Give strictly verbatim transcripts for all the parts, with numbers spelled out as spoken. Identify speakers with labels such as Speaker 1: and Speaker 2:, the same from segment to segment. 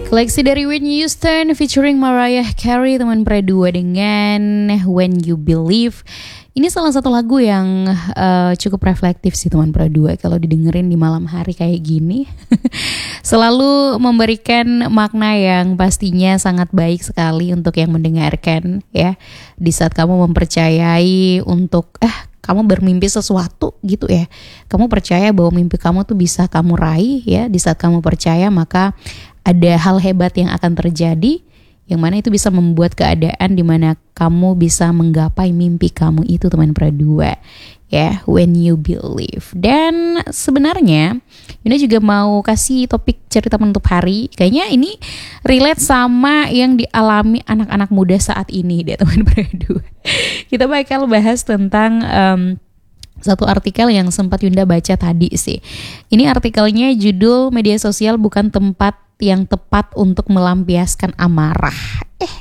Speaker 1: Koleksi dari Whitney Houston featuring Mariah Carey teman berdua dengan When You Believe. Ini salah satu lagu yang uh, cukup reflektif sih teman berdua kalau didengerin di malam hari kayak gini. Selalu memberikan makna yang pastinya sangat baik sekali untuk yang mendengarkan ya. Di saat kamu mempercayai untuk eh kamu bermimpi sesuatu gitu ya. Kamu percaya bahwa mimpi kamu tuh bisa kamu raih ya. Di saat kamu percaya maka ada hal hebat yang akan terjadi, yang mana itu bisa membuat keadaan di mana kamu bisa menggapai mimpi kamu itu teman berdua ya, when you believe. Dan sebenarnya ini juga mau kasih topik cerita penutup hari. Kayaknya ini relate sama yang dialami anak-anak muda saat ini deh teman berdua. Kita bakal bahas tentang um, satu artikel yang sempat Yunda baca tadi sih. Ini artikelnya judul media sosial bukan tempat yang tepat untuk melampiaskan amarah. Eh,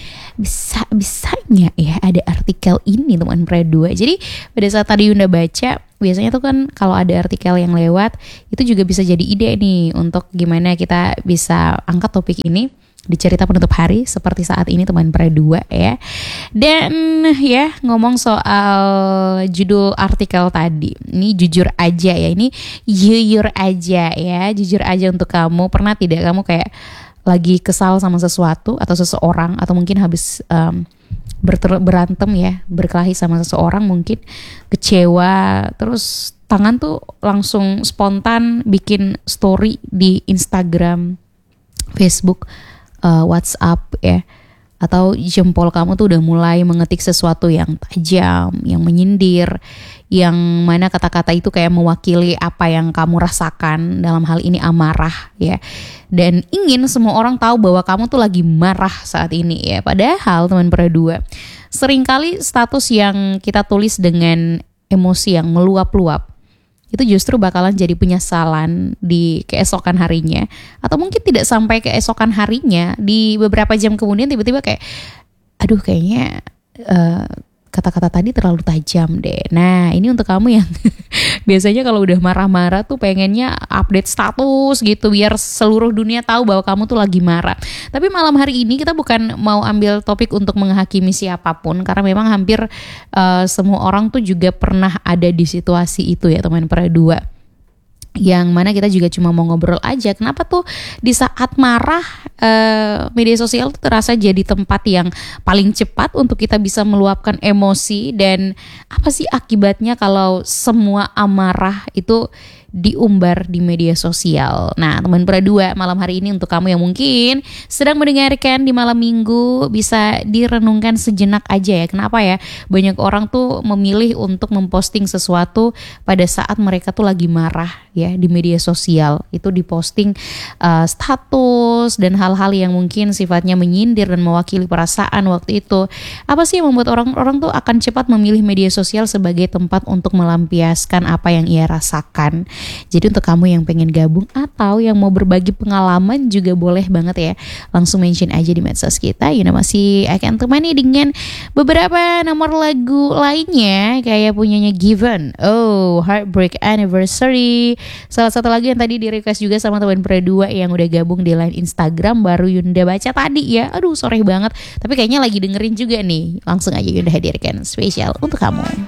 Speaker 1: bisa-bisanya ya ada artikel ini teman berdua. Jadi pada saat tadi Yunda baca, biasanya tuh kan kalau ada artikel yang lewat, itu juga bisa jadi ide nih untuk gimana kita bisa angkat topik ini di cerita penutup hari seperti saat ini teman berdua ya. Dan ya ngomong soal judul artikel tadi, ini jujur aja ya, ini jujur aja ya, jujur aja untuk kamu. Pernah tidak kamu kayak lagi kesal sama sesuatu atau seseorang, atau mungkin habis um, berter- berantem ya, berkelahi sama seseorang, mungkin kecewa, terus tangan tuh langsung spontan bikin story di Instagram, Facebook, Uh, WhatsApp ya, atau jempol kamu tuh udah mulai mengetik sesuatu yang tajam, yang menyindir, yang mana kata-kata itu kayak mewakili apa yang kamu rasakan, dalam hal ini amarah ya, dan ingin semua orang tahu bahwa kamu tuh lagi marah saat ini ya. Padahal teman berdua, seringkali status yang kita tulis dengan emosi yang meluap-luap itu justru bakalan jadi penyesalan di keesokan harinya, atau mungkin tidak sampai keesokan harinya, di beberapa jam kemudian tiba-tiba kayak aduh kayaknya uh, kata-kata tadi terlalu tajam deh. Nah ini untuk kamu yang biasanya kalau udah marah-marah tuh pengennya update status gitu biar seluruh dunia tahu bahwa kamu tuh lagi marah. Tapi malam hari ini kita bukan mau ambil topik untuk menghakimi siapapun, karena memang hampir uh, semua orang tuh juga pernah ada di situasi itu ya teman berdua. Yang mana kita juga cuma mau ngobrol aja, kenapa tuh di saat marah uh, media sosial tuh terasa jadi tempat yang paling cepat untuk kita bisa meluapkan emosi, dan apa sih akibatnya kalau semua amarah itu diumbar di media sosial. Nah teman berdua, malam hari ini untuk kamu yang mungkin sedang mendengarkan di malam minggu, bisa direnungkan sejenak aja ya. Kenapa ya banyak orang tuh memilih untuk memposting sesuatu pada saat mereka tuh lagi marah ya di media sosial. Itu diposting uh, status dan hal-hal yang mungkin sifatnya menyindir dan mewakili perasaan waktu itu. Apa sih yang membuat orang-orang tuh akan cepat memilih media sosial sebagai tempat untuk melampiaskan apa yang ia rasakan? Jadi untuk kamu yang pengen gabung atau yang mau berbagi pengalaman juga boleh banget ya, langsung mention aja di medsos kita. Yuna masih akan temani dengan beberapa nomor lagu lainnya kayak punyanya Given, Oh Heartbreak Anniversary, salah satu lagu yang tadi di request juga sama teman berdua yang udah gabung di line Instagram, baru Yunda baca tadi ya. Aduh sore banget, tapi kayaknya lagi dengerin juga nih. Langsung aja Yunda hadirkan spesial untuk kamu.